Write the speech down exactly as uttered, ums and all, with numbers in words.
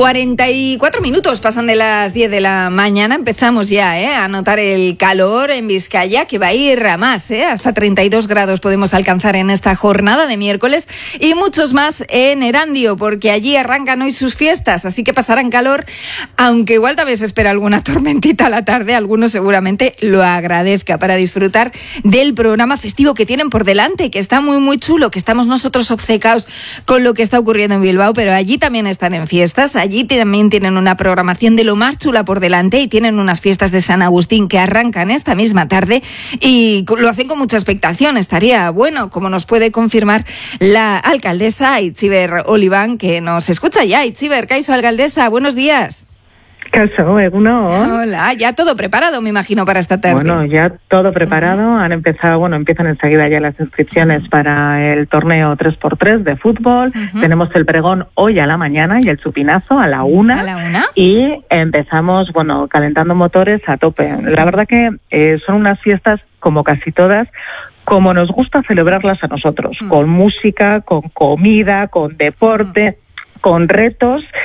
cuarenta y cuatro minutos pasan de las diez de la mañana. Empezamos ya ¿eh? a notar el calor en Vizcaya, que va a ir a más. ¿eh? Hasta treinta y dos grados podemos alcanzar en esta jornada de miércoles. Y muchos más en Erandio, porque allí arrancan hoy sus fiestas. Así que pasarán calor, aunque igual también se espera alguna tormentita a la tarde. Algunos seguramente lo agradezca para disfrutar del programa festivo que tienen por delante, que está muy, muy chulo, que estamos nosotros obcecados con lo que está ocurriendo en Bilbao, pero allí también están en fiestas. Allí también tienen una programación de lo más chula por delante y tienen unas fiestas de San Agustín que arrancan esta misma tarde y lo hacen con mucha expectación. Estaría bueno, como nos puede confirmar la alcaldesa Itziber Oliván, que nos escucha ya. Itziber, Kaixo, alcaldesa, buenos días. Caso, Eguno. Hola, ya todo preparado, me imagino, para esta tarde. Bueno, ya todo preparado. Uh-huh. Han empezado, bueno, empiezan enseguida ya las inscripciones uh-huh. para el torneo tres por tres de fútbol. Uh-huh. Tenemos el pregón hoy a la mañana y el chupinazo a la una. ¿A la una? Y empezamos, bueno, calentando motores a tope. La verdad que eh, son unas fiestas, como casi todas, como nos gusta celebrarlas a nosotros, uh-huh. con música, con comida, con deporte, uh-huh. con retos.